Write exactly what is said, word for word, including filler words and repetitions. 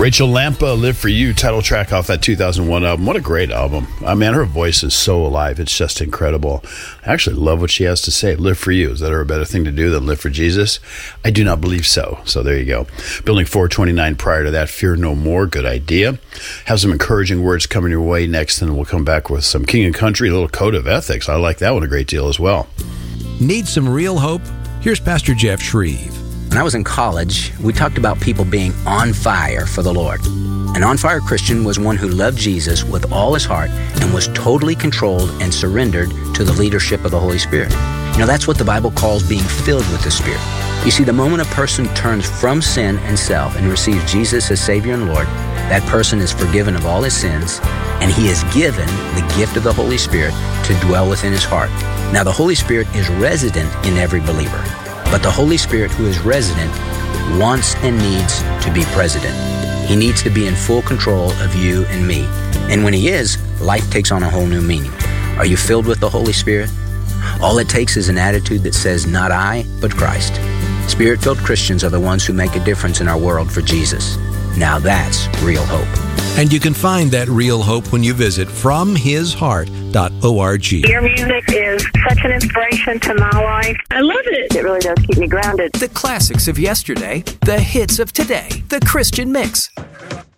Rachel Lampa, Live For You, title track off that two thousand one album. What a great album. I mean, her voice is so alive. It's just incredible. I actually love what she has to say. Live for you. Is that ever a better thing to do than live for Jesus? I do not believe so. So there you go. Building four twenty-nine prior to that, Fear No More. Good idea. Have some encouraging words coming your way next, and we'll come back with some King and Country, a little Code of Ethics. I like that one a great deal as well. Need some real hope? Here's Pastor Jeff Shreve. When I was in college, we talked about people being on fire for the Lord. An on-fire Christian was one who loved Jesus with all his heart and was totally controlled and surrendered to the leadership of the Holy Spirit. You know, that's what the Bible calls being filled with the Spirit. You see, the moment a person turns from sin and self and receives Jesus as Savior and Lord, that person is forgiven of all his sins, and he is given the gift of the Holy Spirit to dwell within his heart. Now, the Holy Spirit is resident in every believer. But the Holy Spirit who is resident wants and needs to be president. He needs to be in full control of you and me. And when he is, life takes on a whole new meaning. Are you filled with the Holy Spirit? All it takes is an attitude that says, not I, but Christ. Spirit-filled Christians are the ones who make a difference in our world for Jesus. Now that's real hope. And you can find that real hope when you visit from his heart dot org. Your music is such an inspiration to my life. I love it. It really does keep me grounded. The classics of yesterday, the hits of today, the Christian mix.